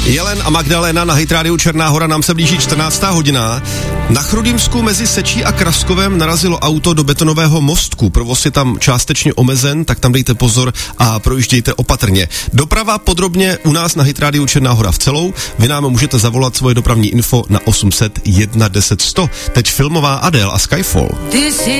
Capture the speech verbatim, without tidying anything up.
Jelen a Magdalena na Hit Radio Černá Hora, nám se blíží čtrnáctá hodina. Na Chrudimsku mezi Sečí a Kraskovem narazilo auto do betonového mostku. Provoz je tam částečně omezen, tak tam dejte pozor a projíždějte opatrně. Doprava podrobně u nás na Hit Radio Černá Hora v celou. Vy nám můžete zavolat svoje dopravní info na osm set jedna deset sto. Teď filmová Adele a Skyfall.